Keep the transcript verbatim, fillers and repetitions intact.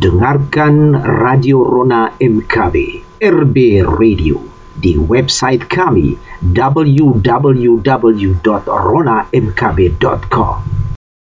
Dengarkan Radio Rona M K B, R B Radio, di website kami w w w dot rona m k b dot com.